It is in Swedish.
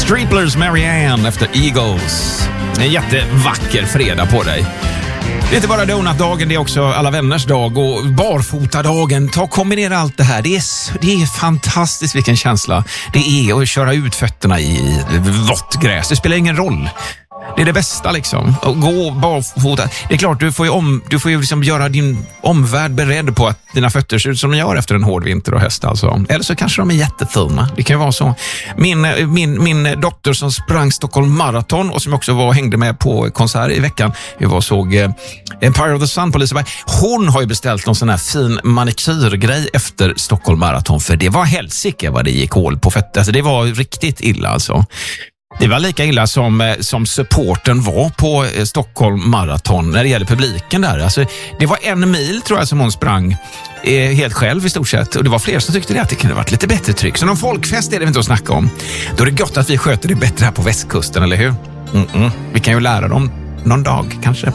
Streeplers Marianne efter Eagles. En jättevacker fredag på dig. Det är inte bara donutdagen, det är också alla vänners dag och barfotadagen. Kombinera allt det här. Det är fantastiskt vilken känsla det är att köra ut fötterna i vått gräs. Det spelar ingen roll. Det är det bästa liksom. Att gå barfota. Det är klart, du får ju liksom göra din omvärld beredd på att dina fötter ser ut som de gör efter en hård vinter och höst alltså. Eller så kanske de är jättefina. Det kan ju vara så. Min dotter som sprang Stockholm Marathon och som också hängde med på konsert i veckan. Vi var och såg Empire of the Sun på Liseberg. Hon har ju beställt någon sån här fin manikyrgrej efter Stockholm Marathon. För det var helsike vad det gick hål på fötter. Alltså det var riktigt illa alltså. Det var lika illa som supporten var på Stockholm Marathon när det gäller publiken där. Alltså, det var 1 mil tror jag som hon sprang helt själv i stort sett. Och det var fler som tyckte att det kunde varit lite bättre tryck. Så någon folkfest är det inte att snacka om. Då är det gott att vi sköter det bättre här på västkusten, eller hur? Vi kan ju lära dem någon dag kanske.